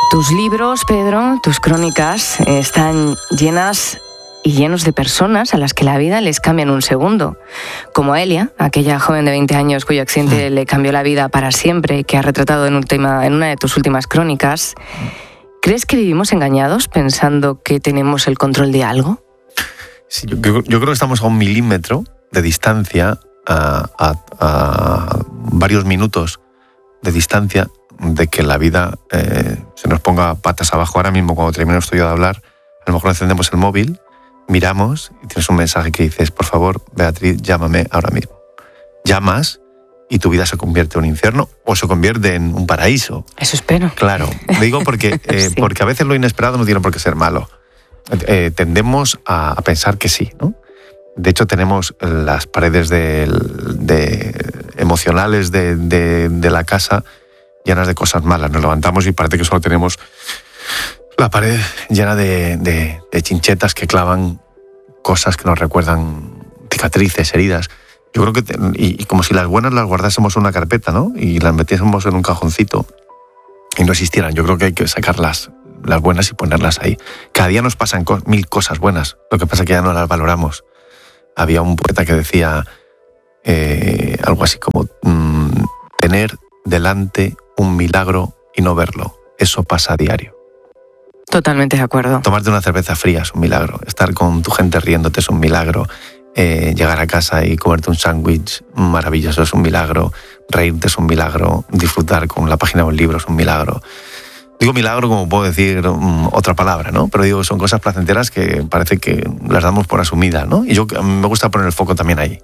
Tus libros, Pedro, tus crónicas, están llenas y llenos de personas a las que la vida les cambia en un segundo. Como a Elia, aquella joven de 20 años cuyo accidente le cambió la vida para siempre, que has retratado en una de tus últimas crónicas. ¿Crees que vivimos engañados pensando que tenemos el control de algo? Sí, yo creo que estamos a 1 milímetro de distancia, a varios minutos de distancia de que la vida se nos ponga patas abajo. Ahora mismo, cuando termino esto yo de hablar, a lo mejor encendemos el móvil, miramos y tienes un mensaje que dices: por favor, Beatriz, llámame ahora mismo. Llamas y tu vida se convierte en un infierno o se convierte en un paraíso. Eso espero. Claro, digo porque, Sí. porque a veces lo inesperado no tiene por qué ser malo. Tendemos a pensar que sí, ¿no? De hecho, tenemos las paredes emocionales de la casa llenas de cosas malas. Nos levantamos y parece que solo tenemos la pared llena de chinchetas que clavan cosas que nos recuerdan cicatrices, heridas. Yo creo que, y como si las buenas las guardásemos en una carpeta, ¿no? Y las metiésemos en un cajoncito y no existieran. Yo creo que hay que sacar las buenas y ponerlas ahí. Cada día nos pasan 1000 cosas buenas. Lo que pasa es que ya no las valoramos. Había un poeta que decía algo así como tener delante un milagro y no verlo. Eso pasa a diario. Totalmente de acuerdo. Tomarte una cerveza fría es un milagro. Estar con tu gente riéndote es un milagro. Llegar a casa y comerte un sándwich maravilloso es un milagro. Reírte es un milagro. Disfrutar con la página de un libro es un milagro. Digo milagro como puedo decir otra palabra, ¿no? Pero digo, son cosas placenteras que parece que las damos por asumidas, ¿no? Y me gusta poner el foco también ahí.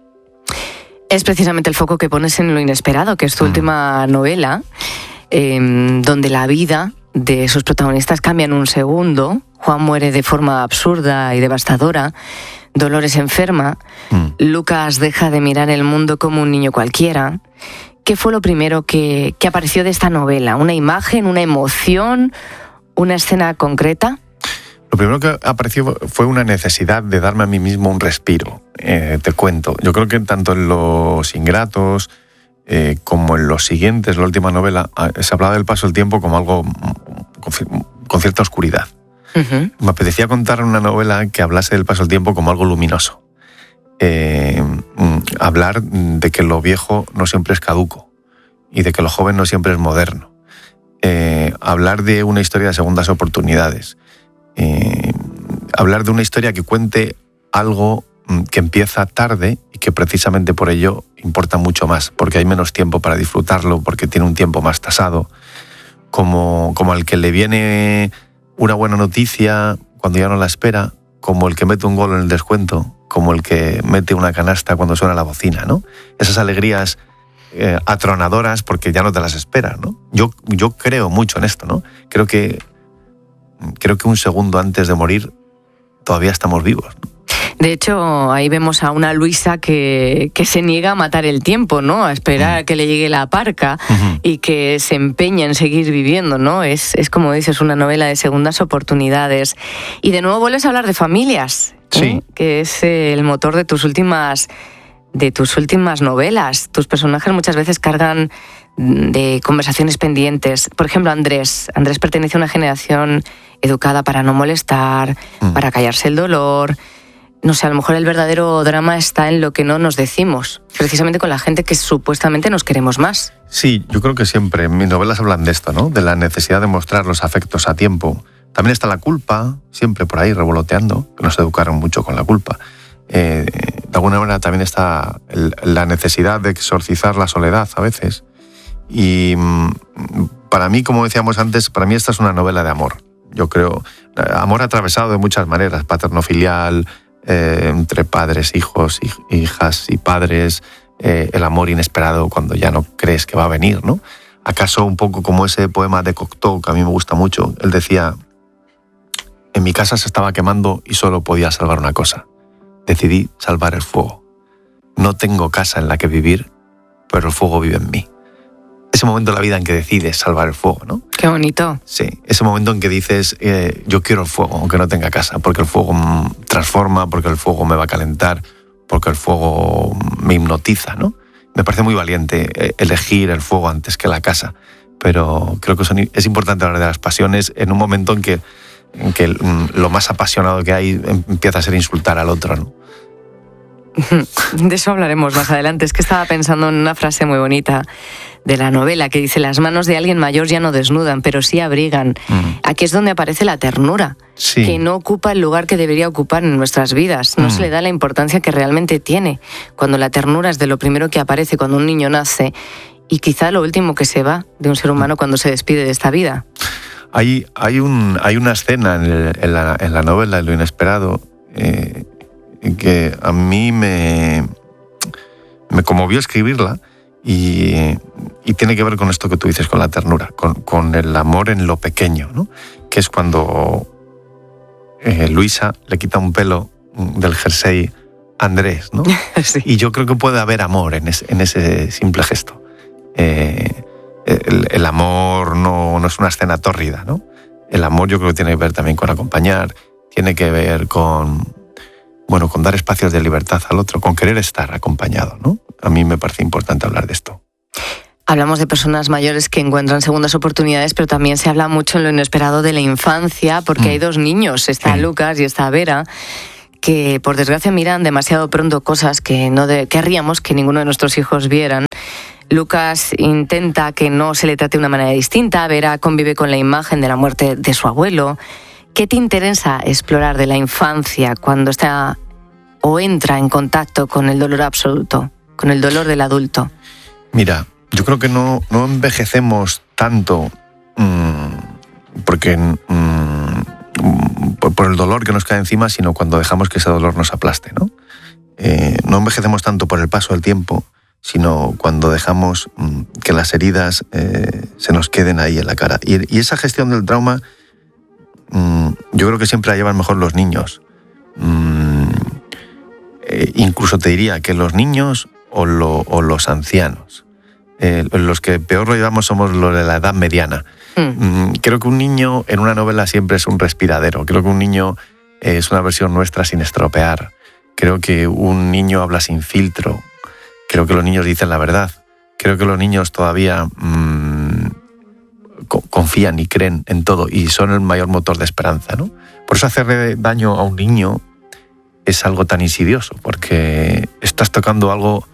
Es precisamente el foco que pones en Lo inesperado, que es tu última novela, donde la vida de sus protagonistas cambia en un segundo. Juan muere de forma absurda y devastadora. Dolores enferma. Lucas deja de mirar el mundo como un niño cualquiera. ¿Qué fue lo primero que apareció de esta novela? ¿Una imagen, una emoción, una escena concreta? Lo primero que apareció fue una necesidad de darme a mí mismo un respiro. Te cuento. Yo creo que tanto en Los ingratos como en los siguientes, la última novela, se hablaba del paso del tiempo como algo con cierta oscuridad. Uh-huh. Me apetecía contar una novela que hablase del paso del tiempo como algo luminoso. Hablar de que lo viejo no siempre es caduco y de que lo joven no siempre es moderno. Hablar de una historia de segundas oportunidades. Hablar de una historia que cuente algo que empieza tarde y que precisamente por ello importa mucho más, porque hay menos tiempo para disfrutarlo, porque tiene un tiempo más tasado, como al que le viene una buena noticia cuando ya no la espera, como el que mete un gol en el descuento, como el que mete una canasta cuando suena la bocina, ¿no? Esas alegrías atronadoras porque ya no te las esperas, ¿no? Yo creo mucho en esto, ¿no? Creo que un segundo antes de morir todavía estamos vivos, ¿no? De hecho, ahí vemos a una Luisa que se niega a matar el tiempo, ¿no? A esperar a que le llegue la parca y que se empeña en seguir viviendo, ¿no? Es como dices, una novela de segundas oportunidades. Y de nuevo vuelves a hablar de familias, sí, que es el motor de tus últimas novelas. Tus personajes muchas veces cargan de conversaciones pendientes. Por ejemplo, Andrés pertenece a una generación educada para no molestar, para callarse el dolor. No sé, a lo mejor el verdadero drama está en lo que no nos decimos, precisamente con la gente que supuestamente nos queremos más. Sí, yo creo que siempre mis novelas hablan de esto, ¿no? De la necesidad de mostrar los afectos a tiempo. También está la culpa, siempre por ahí revoloteando, que nos educaron mucho con la culpa. De alguna manera también está la necesidad de exorcizar la soledad a veces. Y para mí, como decíamos antes, para mí esta es una novela de amor. Yo creo, amor atravesado de muchas maneras, paterno-filial, entre padres, hijos, hijas y padres, el amor inesperado cuando ya no crees que va a venir, ¿no? Acaso un poco como ese poema de Cocteau, que a mí me gusta mucho. Él decía: en mi casa se estaba quemando y solo podía salvar una cosa. Decidí salvar el fuego. No tengo casa en la que vivir, pero el fuego vive en mí. Ese momento de la vida en que decides salvar el fuego, ¿no? Qué bonito. Sí, ese momento en que dices, yo quiero el fuego, aunque no tenga casa, porque el fuego transforma, porque el fuego me va a calentar, porque el fuego me hipnotiza, ¿no? Me parece muy valiente elegir el fuego antes que la casa, pero creo que es importante hablar de las pasiones en un momento en que lo más apasionado que hay empieza a ser insultar al otro, ¿no? De eso hablaremos más adelante. Es que estaba pensando en una frase muy bonita de la novela que dice: las manos de alguien mayor ya no desnudan, pero sí abrigan. Aquí es donde aparece la ternura, sí, que no ocupa el lugar que debería ocupar en nuestras vidas. No se le da la importancia que realmente tiene, cuando la ternura es de lo primero que aparece cuando un niño nace y quizá lo último que se va de un ser humano cuando se despide de esta vida. Hay una escena en la novela, en Lo inesperado, que a mí me conmovió escribirla y tiene que ver con esto que tú dices, con la ternura, con el amor en lo pequeño, ¿no? Que es cuando Luisa le quita un pelo del jersey a Andrés, ¿no? Sí. Y yo creo que puede haber amor en ese simple gesto. El amor no es una escena tórrida, ¿no? El amor yo creo que tiene que ver también con acompañar, tiene que ver con dar espacios de libertad al otro, con querer estar acompañado, ¿no? A mí me parece importante hablar de esto. Hablamos de personas mayores que encuentran segundas oportunidades, pero también se habla mucho en Lo inesperado de la infancia, porque hay dos niños, está Lucas y está Vera, que por desgracia miran demasiado pronto cosas que no querríamos que ninguno de nuestros hijos vieran. Lucas intenta que no se le trate de una manera distinta, Vera convive con la imagen de la muerte de su abuelo. ¿Qué te interesa explorar de la infancia cuando está o entra en contacto con el dolor absoluto, con el dolor del adulto? Mira, yo creo que no envejecemos tanto porque por el dolor que nos cae encima, sino cuando dejamos que ese dolor nos aplaste, ¿no? No envejecemos tanto por el paso del tiempo, sino cuando dejamos que las heridas se nos queden ahí en la cara. Y esa gestión del trauma, yo creo que siempre la llevan mejor los niños. Incluso te diría que los niños o los ancianos. Los que peor lo llevamos somos los de la edad mediana. Creo que un niño en una novela siempre es un respiradero. Creo que un niño es una versión nuestra sin estropear. Creo que un niño habla sin filtro. Creo que los niños dicen la verdad. Creo que los niños todavía confían y creen en todo y son el mayor motor de esperanza, ¿no? Por eso hacerle daño a un niño es algo tan insidioso, porque estás tocando algo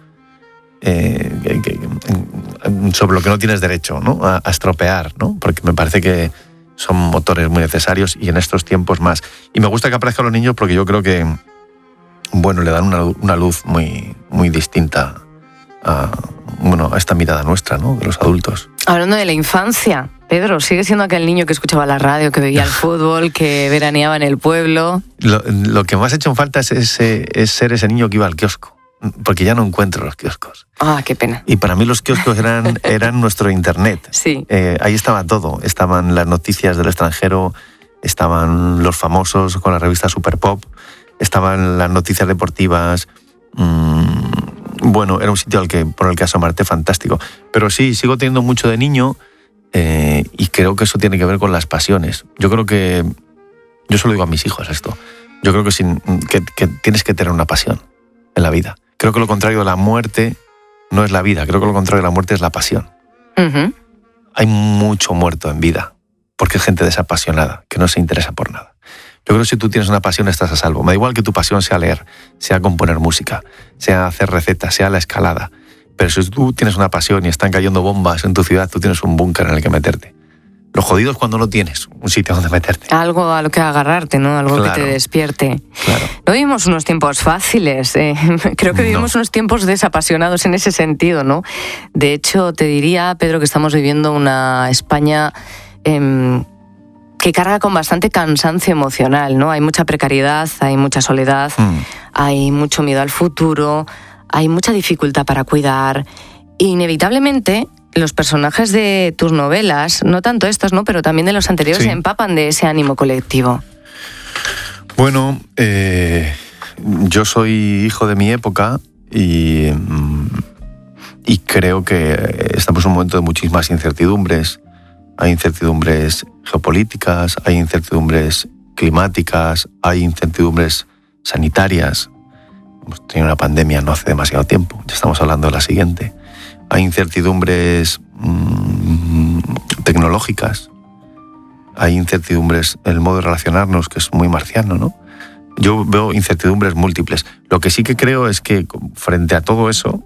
sobre lo que no tienes derecho, ¿no? a estropear, ¿no? Porque me parece que son motores muy necesarios y en estos tiempos más. Y me gusta que aparezcan los niños porque yo creo que le dan una luz muy, muy distinta a esta mirada nuestra, ¿no? De los adultos. Hablando de la infancia, Pedro, ¿sigue siendo aquel niño que escuchaba la radio, que veía el fútbol, que veraneaba en el pueblo? Lo que más ha hecho en falta es ser ese niño que iba al kiosco, porque ya no encuentro los kioscos. Ah, qué pena. Y para mí los kioscos eran nuestro internet. Sí. Ahí estaba todo. Estaban las noticias del extranjero, estaban los famosos con la revista Super Pop, estaban las noticias deportivas. Era un sitio por el que asomarte fantástico. Pero sí, sigo teniendo mucho de niño y creo que eso tiene que ver con las pasiones. Yo creo que... Yo se lo digo a mis hijos esto. Yo creo que tienes que tener una pasión en la vida. Creo que lo contrario de la muerte no es la vida. Creo que lo contrario de la muerte es la pasión. Uh-huh. Hay mucho muerto en vida porque hay gente desapasionada que no se interesa por nada. Yo creo que si tú tienes una pasión estás a salvo. Me da igual que tu pasión sea leer, sea componer música, sea hacer recetas, sea la escalada. Pero si tú tienes una pasión y están cayendo bombas en tu ciudad, tú tienes un búnker en el que meterte. Lo jodido es cuando no tienes un sitio donde meterte. Algo a lo que agarrarte, ¿no? Algo claro, que te despierte. Claro. No vivimos unos tiempos fáciles. Creo que vivimos unos tiempos desapasionados en ese sentido, ¿no? De hecho, te diría, Pedro, que estamos viviendo una España que carga con bastante cansancio emocional, ¿no? Hay mucha precariedad, hay mucha soledad, hay mucho miedo al futuro, hay mucha dificultad para cuidar. Inevitablemente, los personajes de tus novelas, no tanto estos, ¿no? Pero también de los anteriores, se empapan de ese ánimo colectivo. Bueno, yo soy hijo de mi época y creo que estamos en un momento de muchísimas incertidumbres. Hay incertidumbres geopolíticas, hay incertidumbres climáticas, hay incertidumbres sanitarias. Hemos tenido una pandemia no hace demasiado tiempo, ya estamos hablando de la siguiente. Hay incertidumbres ecológicas, hay incertidumbres en el modo de relacionarnos, que es muy marciano, ¿no? Yo veo incertidumbres múltiples. Lo que sí que creo es que frente a todo eso,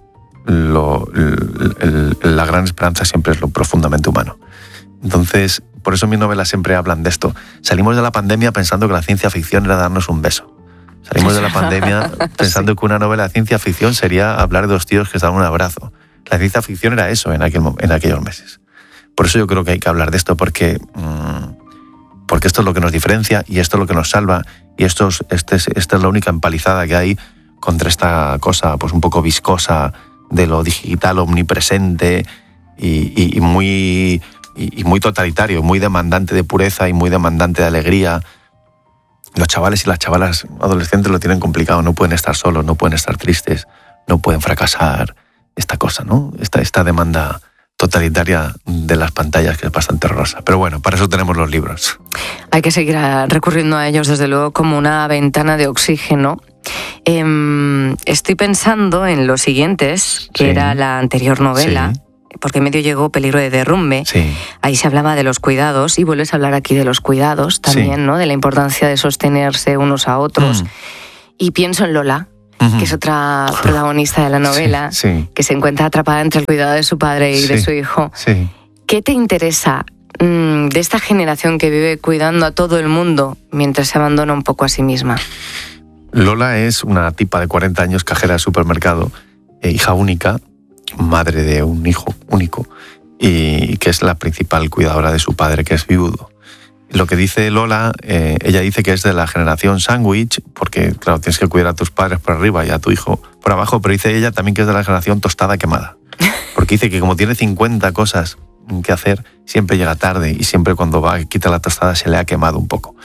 la gran esperanza siempre es lo profundamente humano. Entonces, por eso mis novelas siempre hablan de esto. Salimos de la pandemia pensando que la ciencia ficción era darnos un beso. Salimos de la pandemia pensando que una novela de ciencia ficción sería hablar de dos tíos que se dan un abrazo. La ciencia ficción era eso en aquellos meses. Por eso yo creo que hay que hablar de esto, porque esto es lo que nos diferencia y esto es lo que nos salva, y esta es la única empalizada que hay contra esta cosa pues un poco viscosa de lo digital omnipresente y muy totalitario, muy demandante de pureza y muy demandante de alegría. Los chavales y las chavalas adolescentes lo tienen complicado, no pueden estar solos, no pueden estar tristes, no pueden fracasar. Esta cosa, ¿no? Esta demanda totalitaria de las pantallas, que es bastante horrorosa. Pero bueno, para eso tenemos los libros. Hay que seguir recurriendo a ellos, desde luego, como una ventana de oxígeno. Estoy pensando en los siguientes, que era la anterior novela, porque en medio llegó Peligro de derrumbe. Sí. Ahí se hablaba de los cuidados, y vuelves a hablar aquí de los cuidados también, ¿no? De la importancia de sostenerse unos a otros. Y pienso en Lola, que es otra protagonista de la novela, que se encuentra atrapada entre el cuidado de su padre y de su hijo. Sí. ¿Qué te interesa de esta generación que vive cuidando a todo el mundo mientras se abandona un poco a sí misma? Lola es una tipa de 40 años, cajera de supermercado, hija única, madre de un hijo único, y que es la principal cuidadora de su padre, que es viudo. Lo que dice Lola, ella dice que es de la generación sándwich, porque claro, tienes que cuidar a tus padres por arriba y a tu hijo por abajo, pero dice ella también que es de la generación tostada quemada, porque dice que como tiene 50 cosas que hacer, siempre llega tarde y siempre cuando va a quitar la tostada se le ha quemado un poco.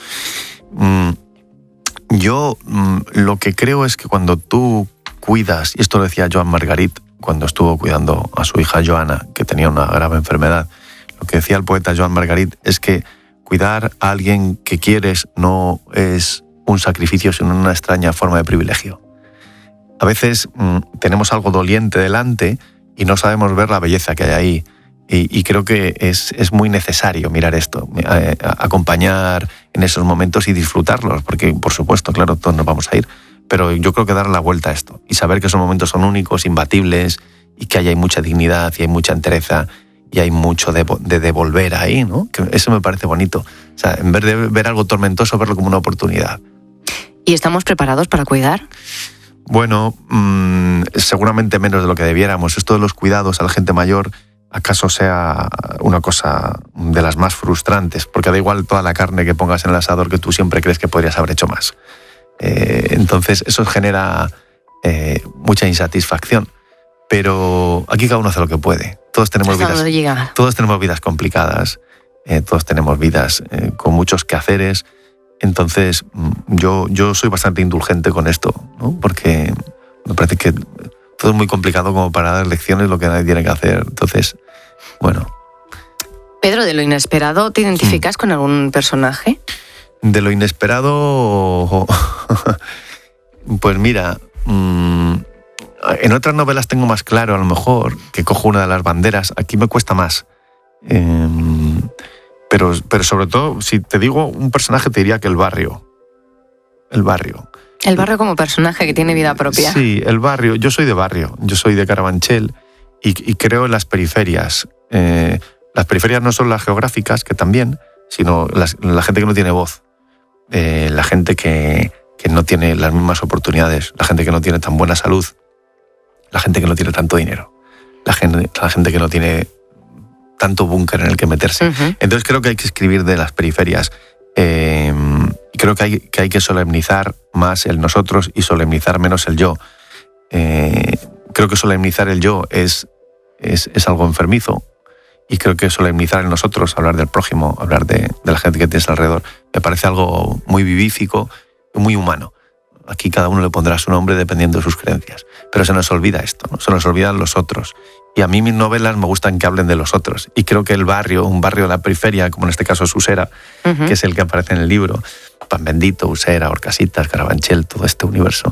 Yo lo que creo es que cuando tú cuidas, y esto lo decía Joan Margarit cuando estuvo cuidando a su hija Joana, que tenía una grave enfermedad, lo que decía el poeta Joan Margarit es que cuidar a alguien que quieres no es un sacrificio, sino una extraña forma de privilegio. A veces tenemos algo doliente delante y no sabemos ver la belleza que hay ahí. Y creo que es muy necesario mirar esto, acompañar en esos momentos y disfrutarlos, porque por supuesto, claro, todos nos vamos a ir, pero yo creo que dar la vuelta a esto y saber que esos momentos son únicos, imbatibles, y que ahí hay mucha dignidad y hay mucha entereza y hay mucho de devolver ahí, ¿no? Que eso me parece bonito. O sea, en vez de ver algo tormentoso, verlo como una oportunidad. ¿Y estamos preparados para cuidar? Bueno, seguramente menos de lo que debiéramos. Esto de los cuidados a la gente mayor, acaso sea una cosa de las más frustrantes, porque da igual toda la carne que pongas en el asador, que tú siempre crees que podrías haber hecho más. Entonces eso genera mucha insatisfacción. Pero aquí cada uno hace lo que puede. Todos tenemos vidas complicadas, todos tenemos vidas con muchos quehaceres. Entonces yo soy bastante indulgente con esto, ¿no? Porque me parece que todo es muy complicado como para dar lecciones lo que nadie tiene que hacer. Entonces, bueno. Pedro, de lo inesperado, ¿te identificas con algún personaje? De lo inesperado, pues mira, en otras novelas tengo más claro, a lo mejor, que cojo una de las banderas. Aquí me cuesta más. Pero sobre todo, si te digo un personaje, te diría que el barrio. El barrio. El barrio como personaje que tiene vida propia. Sí, el barrio. Yo soy de barrio. Yo soy de Carabanchel y creo en las periferias. Las periferias no son las geográficas, que también, sino la gente que no tiene voz. La gente que no tiene las mismas oportunidades. La gente que no tiene tan buena salud. La gente que no tiene tanto dinero. La gente que no tiene tanto búnker en el que meterse. Uh-huh. Entonces creo que hay que escribir de las periferias. Creo que hay que solemnizar más el nosotros y solemnizar menos el yo. Creo que solemnizar el yo es algo enfermizo. Y creo que solemnizar el nosotros, hablar del prójimo, hablar de la gente que tienes alrededor, me parece algo muy vivífico y muy humano. Aquí cada uno le pondrá su nombre dependiendo de sus creencias. Pero se nos olvida esto, ¿no? Se nos olvidan los otros. Y a mí mis novelas me gustan que hablen de los otros. Y creo que el barrio, un barrio de la periferia, como en este caso es Usera, que es el que aparece en el libro, Pan Bendito, Usera, Orcasitas, Carabanchel, todo este universo,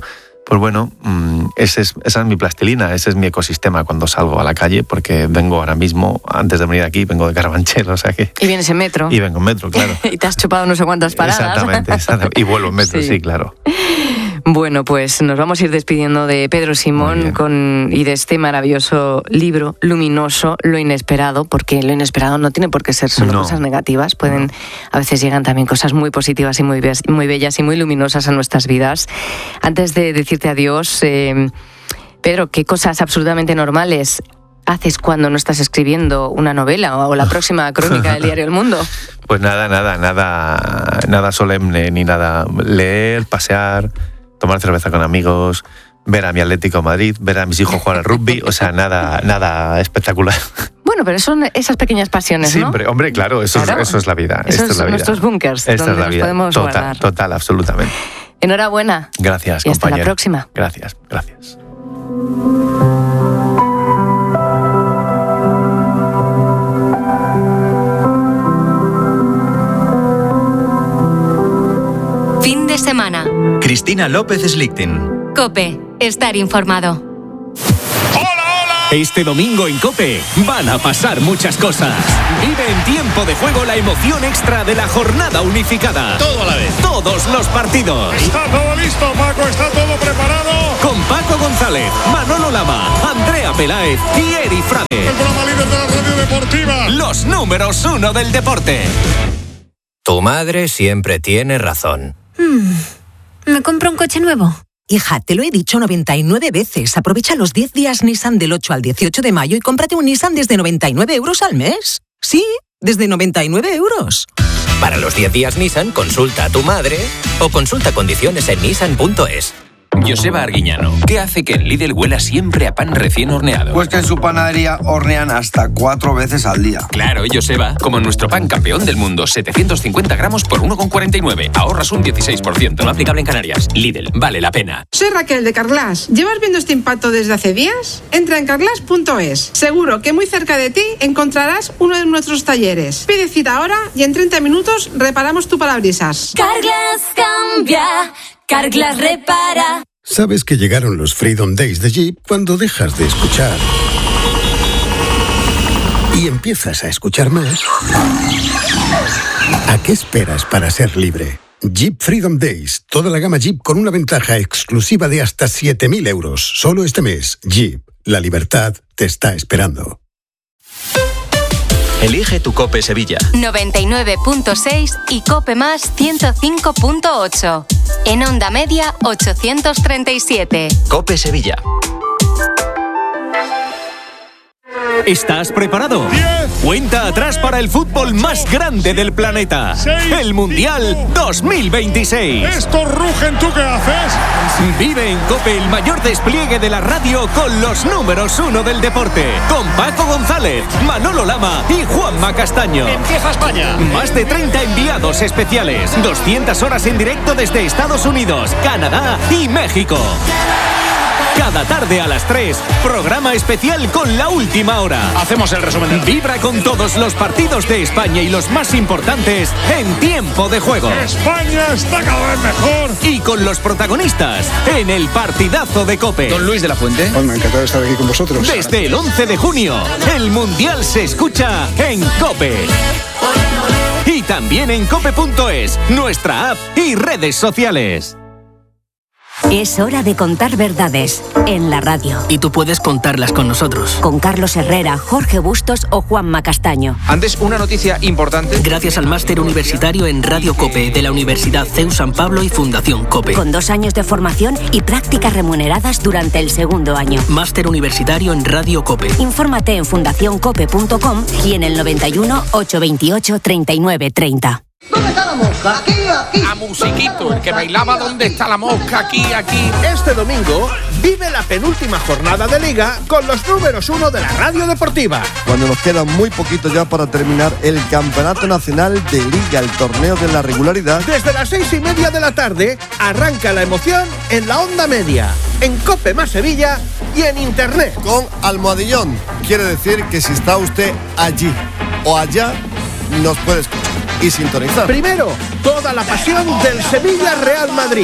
Pues bueno, esa es mi plastilina, ese es mi ecosistema cuando salgo a la calle, porque vengo ahora mismo, antes de venir aquí, vengo de Carabanchel, o sea que... Y vienes en metro. Y vengo en metro, claro. Y te has chupado no sé cuántas paradas. Exactamente. Y vuelvo en metro, sí, claro. Bueno, pues nos vamos a ir despidiendo de Pedro Simón y de este maravilloso libro, luminoso, Lo inesperado, porque lo inesperado no tiene por qué ser solo cosas negativas, a veces llegan también cosas muy positivas y muy bellas y muy luminosas a nuestras vidas. Antes de decirte adiós, Pedro, ¿qué cosas absolutamente normales haces cuando no estás escribiendo una novela o la próxima crónica del diario El Mundo? Pues nada solemne ni nada. Leer, pasear, tomar cerveza con amigos, ver a mi Atlético de Madrid, ver a mis hijos jugar al rugby, o sea, nada espectacular. Bueno, pero son esas pequeñas pasiones, ¿no? Siempre, hombre, claro, eso es la vida. Esos son nuestros búnkers, donde nos podemos guardar. Total, absolutamente. Enhorabuena. Gracias, y compañero. hasta la próxima. Gracias. Fin de semana. Cristina López Slichting. COPE. Estar informado. Este domingo en COPE van a pasar muchas cosas. Vive en tiempo de juego la emoción extra de la jornada unificada. Todo a la vez. Todos los partidos. Está todo listo, Paco, está todo preparado. Con Paco González, Manolo Lama, Andrea Peláez y Eri Frade. El programa líder de la radio deportiva. Los números 1 del deporte. Tu madre siempre tiene razón. ¿Me compro un coche nuevo? Hija, te lo he dicho 99 veces. Aprovecha los 10 días Nissan del 8 al 18 de mayo y cómprate un Nissan desde 99 euros al mes. Sí, desde 99 euros. Para los 10 días Nissan, consulta a tu madre o consulta condiciones en nissan.es. Joseba Arguiñano, ¿qué hace que en Lidl huela siempre a pan recién horneado? Pues que en su panadería hornean hasta 4 veces al día. Claro, Joseba, como nuestro pan campeón del mundo, 750 gramos por 1,49. Ahorras un 16%. No aplicable en Canarias. Lidl, vale la pena. Soy Raquel de Carglass. ¿Llevas viendo este impacto desde hace días? Entra en carglass.es. Seguro que muy cerca de ti encontrarás uno de nuestros talleres. Pide cita ahora y en 30 minutos reparamos tu parabrisas. Carglass cambia. Carglass repara. Sabes que llegaron los Freedom Days de Jeep cuando dejas de escuchar y empiezas a escuchar más. ¿A qué esperas para ser libre? Jeep Freedom Days. Toda la gama Jeep con una ventaja exclusiva de hasta 7.000 euros. Solo este mes. Jeep. La libertad te está esperando. Elige tu COPE Sevilla. 99.6 y COPE más 105.8. En onda media 837. COPE Sevilla. ¿Estás preparado? 10. Cuenta atrás para el fútbol más grande del planeta. 6, el Mundial 2026. Estos rugen, ¿tú qué haces? Vive en COPE el mayor despliegue de la radio con los números 1 del deporte. Con Paco González, Manolo Lama y Juanma Castaño. Empieza España. Más de 30 enviados especiales. 200 horas en directo desde Estados Unidos, Canadá y México. Cada tarde a las 3, programa especial con La Última Hora. Hacemos el resumen. Vibra con todos los partidos de España y los más importantes en tiempo de juego. España está cada vez mejor. Y con los protagonistas en el partidazo de COPE. Don Luis de la Fuente. Bueno, encantado de estar aquí con vosotros. Desde el 11 de junio, el Mundial se escucha en COPE. Y también en cope.es, nuestra app y redes sociales. Es hora de contar verdades en la radio. Y tú puedes contarlas con nosotros. Con Carlos Herrera, Jorge Bustos o Juanma Castaño. Antes, una noticia importante. Gracias al máster universitario en Radio COPE de la Universidad CEU San Pablo y Fundación COPE. Con 2 años de formación y prácticas remuneradas durante el 2º año. Máster universitario en Radio COPE. Infórmate en fundacioncope.com y en el 91 828 39 30. ¿Dónde está la mosca? Aquí. A Musiquito, el que bailaba ¿Dónde está la mosca? Aquí. Este domingo vive la penúltima jornada de Liga con los números 1 de la radio deportiva. Cuando nos queda muy poquito ya para terminar el Campeonato Nacional de Liga, el torneo de la regularidad. Desde las 6:30 de la tarde arranca la emoción en la onda media, en COPE más Sevilla y en internet. Con almohadillón. Quiere decir que si está usted allí o allá, nos puede escuchar y sintonizar. Primero, toda la pasión del Sevilla Real Madrid.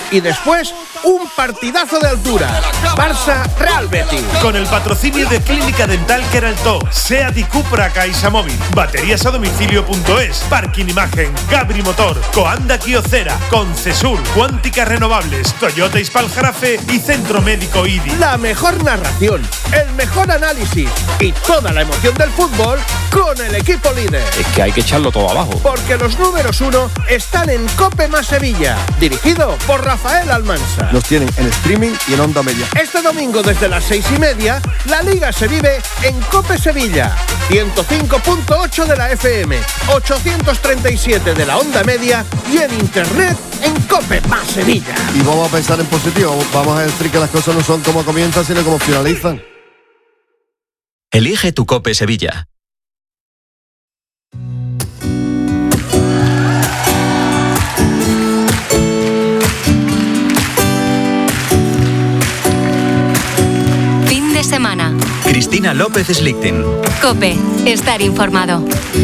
Y después, un partidazo de altura. Barça-Real Betis. Con el patrocinio de Clínica Dental Queraltó, Seat y Cupra CaixaMóvil, Baterías a Domicilio.es, Parking Imagen, Gabri Motor, Coanda Kyocera, Concesur, Cuántica Renovables, Toyota Ispaljarafe y Centro Médico IDI. La mejor narración, el mejor análisis y toda la emoción del fútbol con el equipo líder. Es que hay que echarlo todo abajo. Porque los números 1 están en COPE más Sevilla, dirigido por Rafael Almansa. Los tienen en streaming y en Onda Media. Este domingo desde las 6:30, la Liga se vive en COPE Sevilla, 105.8 de la FM, 837 de la Onda Media y en internet en COPE más Sevilla. Y vamos a pensar en positivo, vamos a decir que las cosas no son como comienzan, sino como finalizan. Elige tu COPE Sevilla. Fin de semana. Cristina López Slichting. COPE. Estar informado.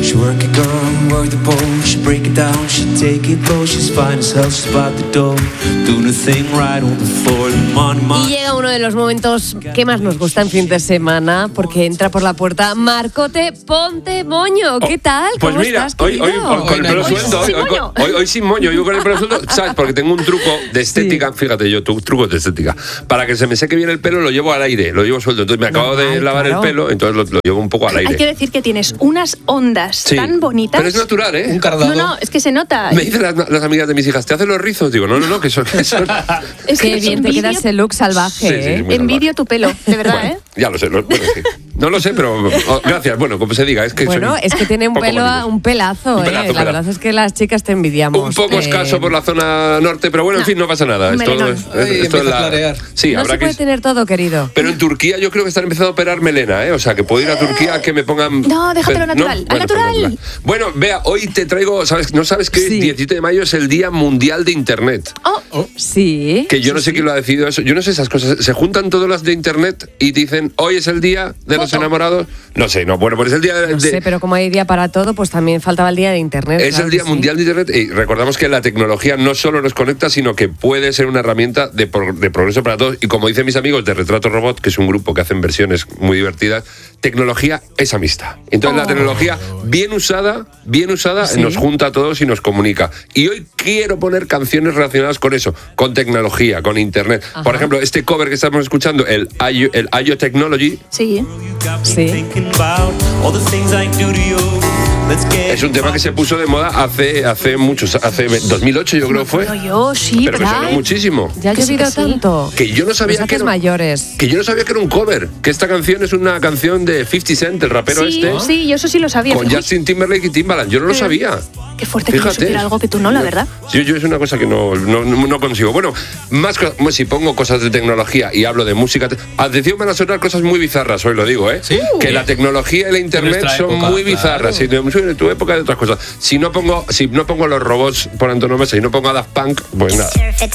Y llega uno de los momentos que más nos gusta en fin de semana, porque entra por la puerta Marcote Ponte Moño. ¿Qué tal? Pues ¿Cómo mira, estás, hoy con el pelo suelto, hoy sin moño, yo con el pelo suelto, ¿sabes? Porque tengo un truco de estética, fíjate, yo trucos de estética. Para que se me seque bien el pelo, lo llevo al aire, lo llevo suelto. Entonces me acabo de lavar el pelo, entonces lo llevo un poco al aire. Hay que decir que tienes unas ondas tan bonitas. Pero es natural, ¿eh? Un cardado. No, es que se nota. Me dicen las amigas de mis hijas, ¿te hacen los rizos? Digo, no, que son... Es que bien te queda ese look salvaje, sí, envidio tu pelo, de verdad, bueno, ya lo sé, bueno, sí. No lo sé, pero gracias. Bueno, como se diga, es que bueno, es que tiene un pelazo, La verdad es que las chicas te envidiamos. Un poco escaso por la zona norte, pero bueno, en fin, no pasa nada. Esto es la... Sí, no habrá se puede tener todo, querido. Pero en Turquía yo creo que están empezando a operar melena, ¿eh? O sea, que puedo ir a Turquía que me pongan... No, déjatelo natural, al natural. Bueno, vea, hoy te traigo, ¿no sabes que el 17 de mayo es el Día Mundial de Internet? Sí. Que yo no sé quién lo ha decidido eso. Yo no sé esas cosas. Se juntan todas las de Internet y dicen, hoy es el Día de los enamorados. No sé, bueno, pues es el día de... No sé, pero como hay día para todo, pues también faltaba el Día de Internet. Es el Día Mundial de Internet y recordamos que la tecnología no solo nos conecta, sino que puede ser una herramienta de progreso para todos. Y como dicen mis amigos de Retrato Robot, que es un grupo que hacen versiones muy divertidas, tecnología es amistad. Entonces la tecnología bien usada nos junta a todos y nos comunica. Y hoy quiero poner canciones relacionadas con eso, con tecnología, con Internet. Ajá. Por ejemplo, este cover que estamos escuchando, el IO Technology. Sí. Es un tema que se puso de moda hace 2008 yo creo fue. Pero me sonó muchísimo. Ya ha llovido tanto. Que yo no sabía que era mayores. Que yo no sabía que era un cover, que esta canción es una canción de 50 Cent, el rapero Sí, yo eso sí lo sabía. Con Justin Timberlake y Timbaland, yo no lo sabía. Qué fuerte que no supiera algo que tú no, la verdad. Yo es una cosa que no consigo. Bueno, si pongo cosas de tecnología y hablo de música, atención, van a sonar cosas muy bizarras, hoy lo digo, ¿eh? ¿Sí? Que la tecnología y la internet son muy bizarras. Claro. De tu época y de otras cosas. Si no pongo los robots por antonomasia y no pongo a Daft Punk, pues nada.